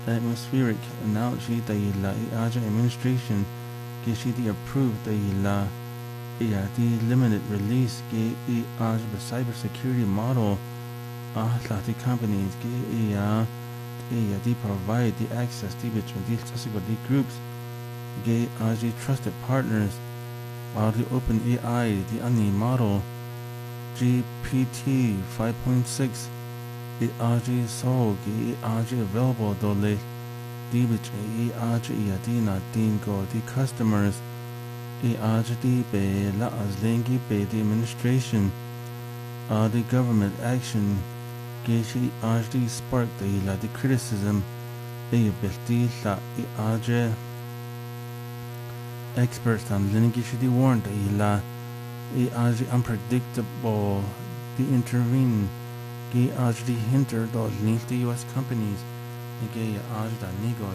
atmospheric analogy dahil i-aja administration geshidi approved dahil the limited release ke i-aj cybersecurity model the companies ke the provide the access the between the groups ge the trusted partners the open AI the ani model GPT 5.6 the RG so ge available dole the between the na go the customers the be la azlengi be the administration the government action geshi the spark the criticism belti la experts on lineage the warrant the unpredictable the intervene the hinder the US companies the nego